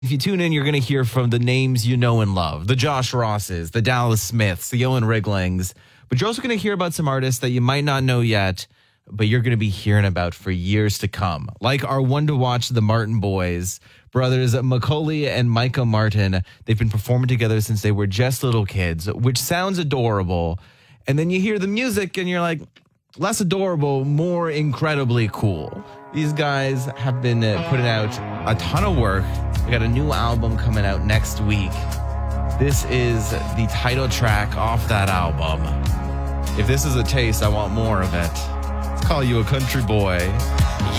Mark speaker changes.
Speaker 1: If you tune in, you're going to hear from the names you know and love, the Josh Rosses, the Dallas Smiths, the Owen Riglings. But you're also going to hear about some artists that you might not know yet, but you're going to be hearing about for years to come. Like our one to watch, the Martin Boys, brothers Macaulay and Micah Martin. They've been performing together since they were just little kids, which sounds adorable. And then you hear the music and you're like, less adorable, more incredibly cool. These guys have been putting out a ton of work. They got a new album coming out next week. This is the title track off that album. If this is a taste, I want more of it. Let's call you a country boy.